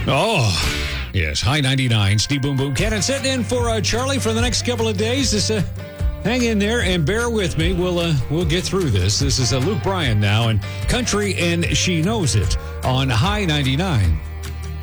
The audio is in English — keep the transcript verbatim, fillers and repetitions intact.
Oh, yes. High ninety-nine. Steve Boom Boom Cannon sitting in for uh, Charlie for the next couple of days. Just uh, hang in there and bear with me. We'll uh, we'll get through this. This is uh, Luke Bryan now and Country and She Knows It on High ninety-nine.